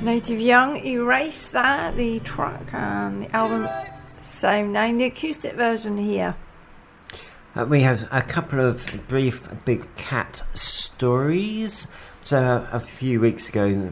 Native Young Erase that, the track and the album, same name, the acoustic version here. We have a couple of brief big cat stories. So a few weeks ago,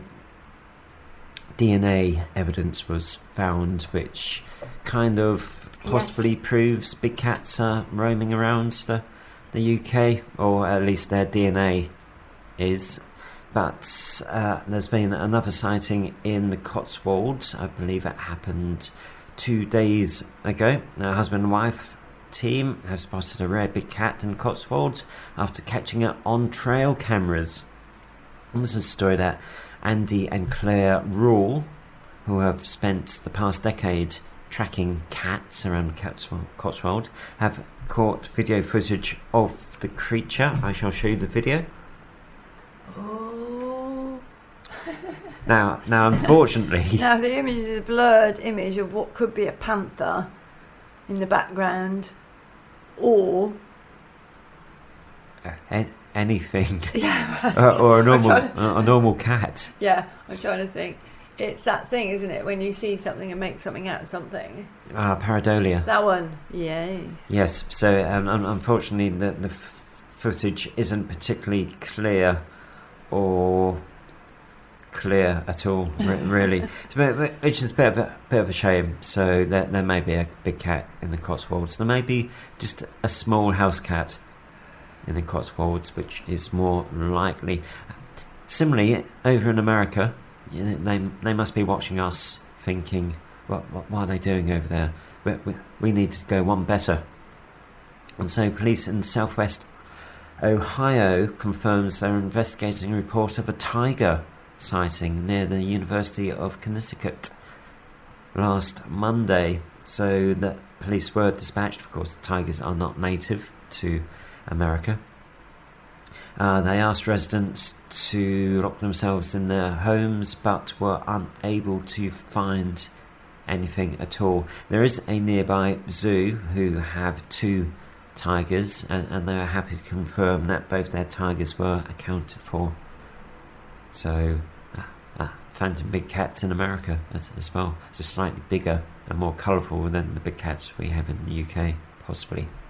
DNA evidence was found which kind of possibly proves big cats are roaming around the UK, or at least their DNA is. But there's been another sighting in the Cotswolds. I believe it happened 2 days ago. A husband and wife team have spotted a rare big cat in Cotswolds after catching it on trail cameras. And this is a story that Andy and Claire Rule, who have spent the past decade tracking cats around Cotswold, have caught video footage of the creature. I shall show you the video. Oh. Now, unfortunately... Now, the image is a blurred image of what could be a panther in the background, or... anything. Yeah. Or a normal cat. Yeah, I'm trying to think. It's that thing, isn't it, when you see something and make something out of something? Pareidolia. That one, yes. Yes, so unfortunately the footage isn't particularly clear or clear at all, really. Which is a bit of a shame. So there may be a big cat in the Cotswolds. There may be just a small house cat in the Cotswolds, which is more likely. Similarly, over in America, they must be watching us, thinking, what are they doing over there? We need to go one better. And so, police in Southwest Ohio confirms they're investigating a report of a tiger sighting near the University of Connecticut last Monday. So the police were dispatched. Of course, the tigers are not native to America. They asked residents to lock themselves in their homes, but were unable to find anything at all. There is a nearby zoo who have 2 tigers, and they are happy to confirm that both their tigers were accounted for. So, phantom big cats in America as well, just slightly bigger and more colourful than the big cats we have in the UK, possibly.